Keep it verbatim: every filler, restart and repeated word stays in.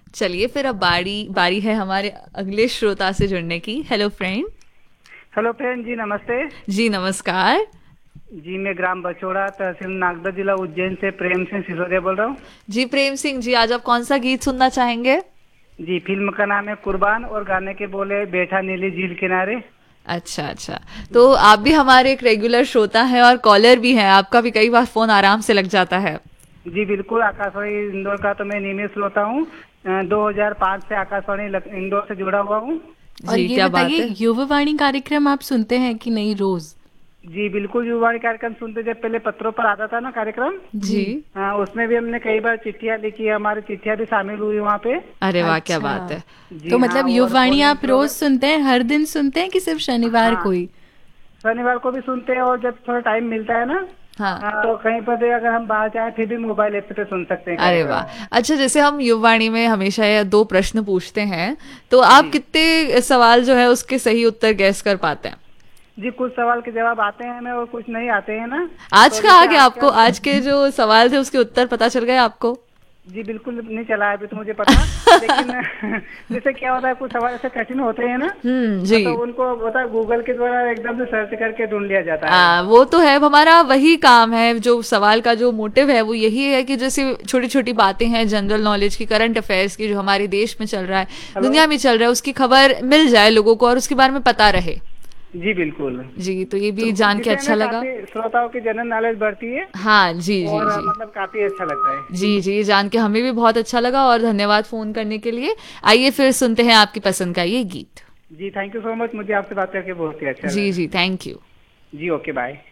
चलिए फिर अब बारी बारी है हमारे अगले श्रोता से जुड़ने की। Hello friend. हेलो फ्रेंड जी, नमस्ते। जी नमस्कार। जी मैं ग्राम बचोड़ा, तहसील नागदा, जिला उज्जैन से प्रेम सिंह सिसोदिया बोल रहा हूँ। जी प्रेम सिंह जी, आज आप कौन सा गीत सुनना चाहेंगे? जी, फिल्म का नाम है कुर्बान और गाने के बोले बैठा नीली झील किनारे। अच्छा अच्छा। तो आप भी हमारे एक रेगुलर श्रोता हैं और कॉलर भी हैं, आपका भी कई बार फोन आराम से लग जाता है। जी बिल्कुल, आकाशवाणी इंदौर का तो मैं नियमित श्रोता हूँ। दो हजार पाँच से आकाशवाणी लख- इंदौर से जुड़ा हुआ हूँ। और जी ये क्या बात बताइए, है। युवावाणी कार्यक्रम आप सुनते हैं कि नहीं रोज? जी बिल्कुल, युवाणी कार्यक्रम सुनते, जब पहले पत्रों पर आता था ना कार्यक्रम। जी। जी। हाँ, उसमें भी हमने कई बार चिट्ठियां लिखी, हमारी चिट्ठियां भी शामिल हुई वहाँ पे। अरे वाह क्या अच्छा, बात है। जी तो हाँ, मतलब और युवावाणी फोन इन आप रोज प्रोग्राम। सुनते हैं, हर दिन सुनते हैं कि सिर्फ शनिवार हाँ, को ही? शनिवार को भी सुनते हैं, और जब थोड़ा टाइम मिलता है ना, हाँ। हाँ, तो कहीं पर भी अगर हम बाहर जाए फिर भी मोबाइल ऐप पे सुन सकते हैं अरे कार्यक्रम। वाह। अच्छा, जैसे हम युववाणी में हमेशा ये दो प्रश्न पूछते हैं, तो आप जी कितने सवाल जो है उसके सही उत्तर गैस कर पाते हैं? जी, कुछ सवाल के जवाब आते हैं हमें और कुछ नहीं आते हैं ना। आज तो का आ जैसे गया आपको? आजकल। आज के जो सवाल थे उसके उत्तर पता चल गए आपको? जी बिल्कुल नहीं चला है अभी तो मुझे पता। लेकिन जैसे क्या होता है, कुछ सवाल ऐसे कठिन होते हैं ना, हम्म। जी। तो उनको बता गूगल के द्वारा एकदम से सर्च करके ढूंढ लिया जाता है। आ, वो तो है, अब हमारा वही काम है। जो सवाल का जो मोटिव है वो यही है कि जैसे छोटी छोटी बातें हैं जनरल नॉलेज की, करंट अफेयर्स की, जो हमारे देश में चल रहा है, हेलो। दुनिया में चल रहा है, उसकी खबर मिल जाए लोगों को और उसके बारे में पता रहे। जी बिल्कुल। जी, तो ये तो भी जान के जिससे अच्छा हमें लगा। काफी श्रोताओं की जनरल नॉलेज बढ़ती है, हाँ जी जी और जी। मतलब काफी अच्छा लगता है। जी जी, जान के हमें भी बहुत अच्छा लगा और धन्यवाद फोन करने के लिए। आइए फिर सुनते हैं आपकी पसंद का ये गीत। जी थैंक यू सो मच, मुझे आपसे बात करके बहुत ही अच्छा जी लगा। जी, thank you. Ji okay, bye.